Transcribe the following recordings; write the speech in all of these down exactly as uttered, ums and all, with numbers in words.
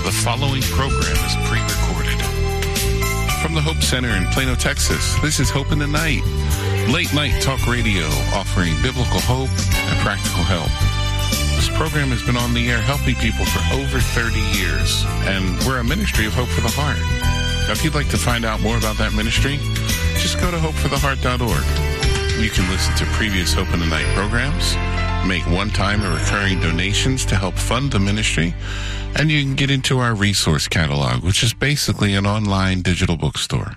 The following program is pre-recorded. From the Hope Center in Plano, Texas, this is Hope in the Night. Late night talk radio offering biblical hope and practical help. This program has been on the air helping people for over thirty years, and we're a ministry of Hope for the Heart. Now, if you'd like to find out more about that ministry, just go to hope for the heart dot org. You can listen to previous Hope in the Night programs, make one-time or recurring donations to help fund the ministry, and you can get into our resource catalog, which is basically an online digital bookstore.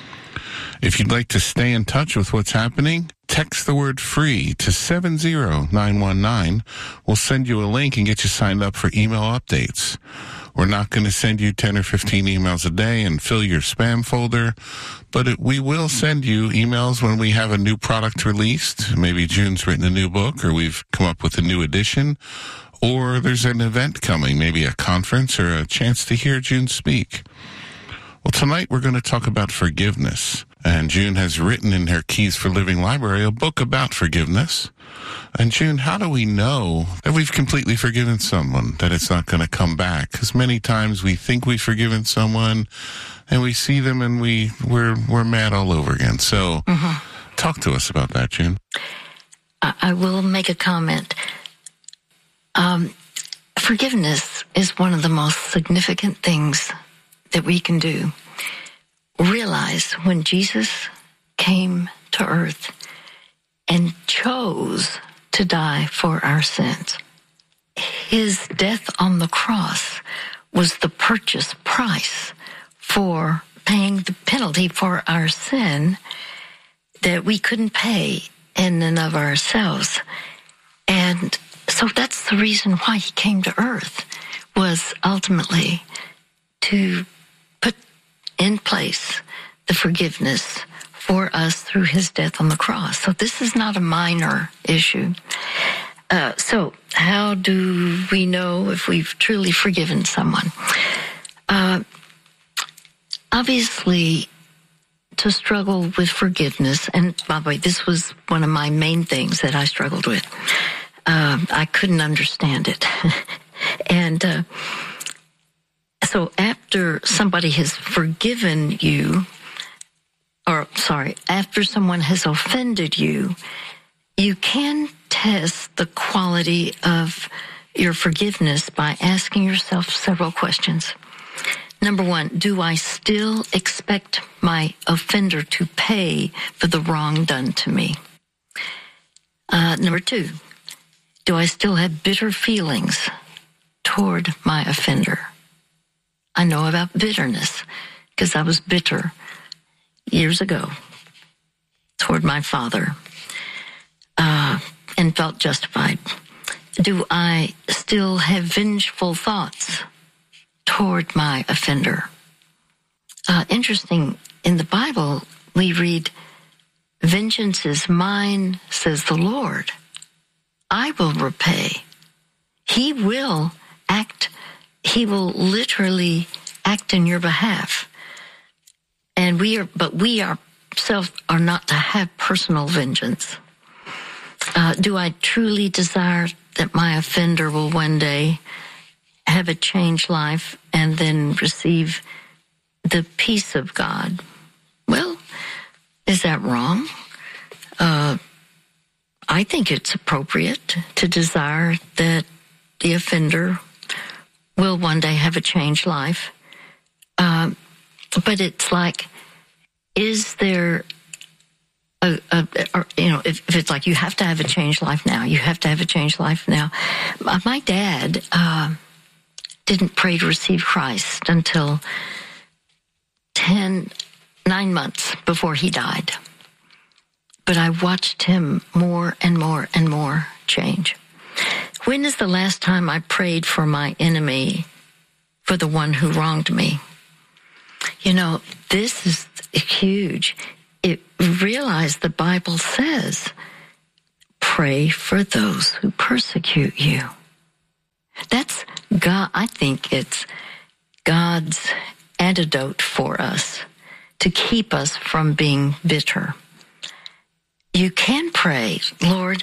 If you'd like to stay in touch with what's happening, text the word FREE to seven zero nine one nine. We'll send you a link and get you signed up for email updates. We're not going to send you ten or fifteen emails a day and fill your spam folder, but it, we will send you emails when we have a new product released. Maybe June's written a new book, or we've come up with a new edition, or there's an event coming, maybe a conference or a chance to hear June speak. Well, tonight we're going to talk about forgiveness. And June has written in her Keys for Living library a book about forgiveness. And June, how do we know that we've completely forgiven someone, that it's not going to come back? Because many times we think we've forgiven someone, and we see them and we, we're, we're mad all over again. So mm-hmm. talk to us about that, June. I will make a comment. Um, forgiveness is one of the most significant things that we can do. Realize when Jesus came to earth and chose to die for our sins, his death on the cross was the purchase price for paying the penalty for our sin that we couldn't pay in and of ourselves. And so that's the reason why he came to earth, was ultimately to put in place the forgiveness for us through his death on the cross. So this is not a minor issue. Uh, so how do we know if we've truly forgiven someone? Uh, obviously, to struggle with forgiveness, and by the way, this was one of my main things that I struggled with. Uh, I couldn't understand it. and uh, so after somebody has forgiven you, or sorry, after someone has offended you, you can test the quality of your forgiveness by asking yourself several questions. Number one, do I still expect my offender to pay for the wrong done to me? Uh, number two, do I still have bitter feelings toward my offender? I know about bitterness because I was bitter years ago toward my father uh, and felt justified. Do I still have vengeful thoughts toward my offender? Uh, interesting, in the Bible, we read, "Vengeance is mine, says the Lord. I will repay." He will act, he will literally act in your behalf. And we are, but we ourselves are not to have personal vengeance. Uh, do I truly desire that my offender will one day have a changed life and then receive the peace of God? Well, is that wrong? Uh, I think it's appropriate to desire that the offender will one day have a changed life. Uh, but it's like, is there a, a, a you know, if, if it's like you have to have a changed life now, you have to have a changed life now. My dad uh, didn't pray to receive Christ until ten, nine months before he died. But I watched him more and more and more change. When is the last time I prayed for my enemy, for the one who wronged me? You know, this is huge. It realize the Bible says, pray for those who persecute you. That's God. I think it's God's antidote for us to keep us from being bitter. You can pray, Lord,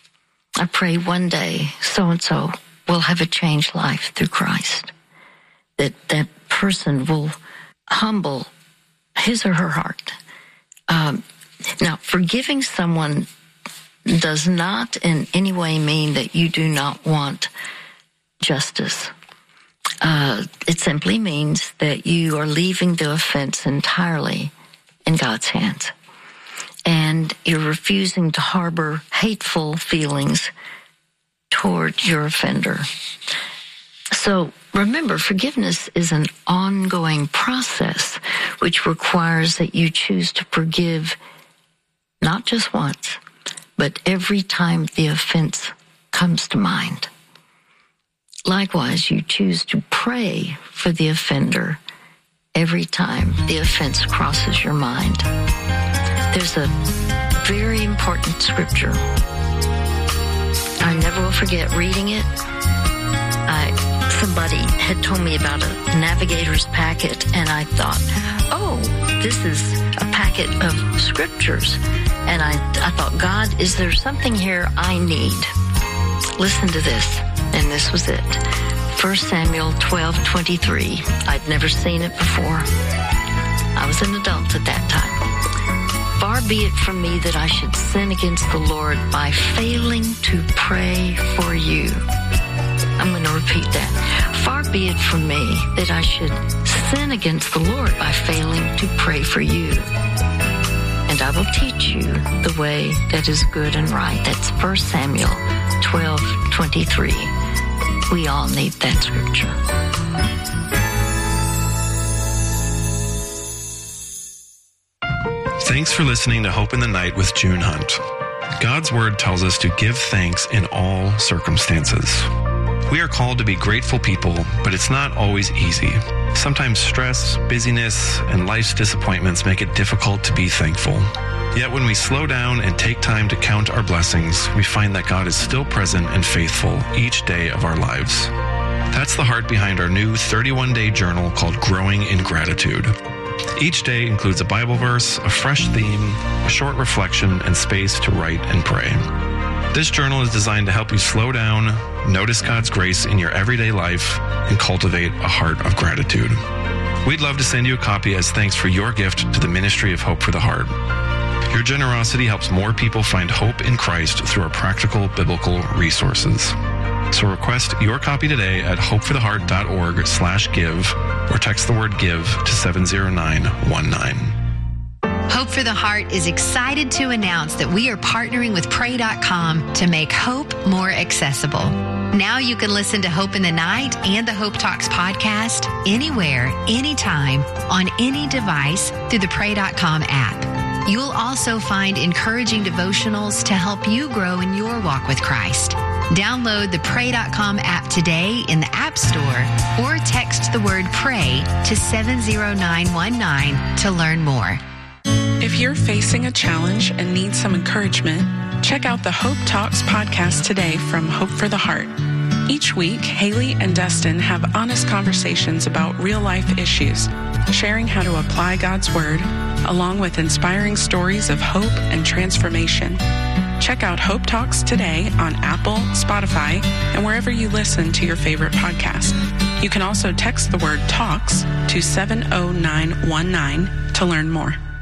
I pray one day so-and-so will have a changed life through Christ. that that person will humble his or her heart. Um, now, forgiving someone does not in any way mean that you do not want justice. Uh, it simply means that you are leaving the offense entirely in God's hands. And you're refusing to harbor hateful feelings toward your offender. So remember, forgiveness is an ongoing process which requires that you choose to forgive not just once, but every time the offense comes to mind. Likewise, you choose to pray for the offender every time the offense crosses your mind. There's a very important scripture. I never will forget reading it. I, somebody had told me about a navigator's packet, and I thought, oh, this is a packet of scriptures. And I, I thought, God, is there something here I need? Listen to this. And this was it. First Samuel twelve twenty-three. I'd never seen it before. I was an adult at that time. Far be it from me that I should sin against the Lord by failing to pray for you. I'm going to repeat that. Far be it from me that I should sin against the Lord by failing to pray for you. And I will teach you the way that is good and right. That's First Samuel twelve twenty-three. We all need that scripture. Thanks for listening to Hope in the Night with June Hunt. God's Word tells us to give thanks in all circumstances. We are called to be grateful people, but it's not always easy. Sometimes stress, busyness, and life's disappointments make it difficult to be thankful. Yet when we slow down and take time to count our blessings, we find that God is still present and faithful each day of our lives. That's the heart behind our new thirty-one day journal called Growing in Gratitude. Each day includes a Bible verse, a fresh theme, a short reflection, and space to write and pray. This journal is designed to help you slow down, notice God's grace in your everyday life, and cultivate a heart of gratitude. We'd love to send you a copy as thanks for your gift to the Ministry of Hope for the Heart. Your generosity helps more people find hope in Christ through our practical biblical resources. So request your copy today at hopefortheheart.org slash give or text the word give to seven zero nine one nine. Hope for the Heart is excited to announce that we are partnering with pray dot com to make hope more accessible. Now you can listen to Hope in the Night and the Hope Talks podcast anywhere, anytime, on any device through the pray dot com app. You'll also find encouraging devotionals to help you grow in your walk with Christ. Download the pray dot com app today in the App Store or text the word PRAY to seven zero nine one nine to learn more. If you're facing a challenge and need some encouragement, check out the Hope Talks podcast today from Hope for the Heart. Each week, Haley and Dustin have honest conversations about real-life issues, sharing how to apply God's Word, along with inspiring stories of hope and transformation. Check out Hope Talks today on Apple, Spotify, and wherever you listen to your favorite podcast. You can also text the word TALKS to seven zero nine one nine to learn more.